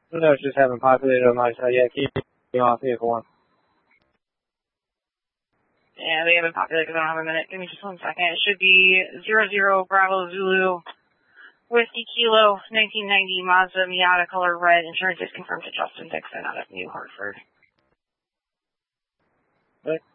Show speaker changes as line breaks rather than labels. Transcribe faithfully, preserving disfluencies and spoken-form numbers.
No, it's just haven't populated on my side yet. Keep me off vehicle one.
Yeah, they haven't populated because I don't have a minute. Give me just one second. It should be zero zero Bravo Zulu Whiskey Kilo nineteen ninety Mazda Miata color red. Insurance is confirmed to Justin Dixon out of New Hartford.
Right.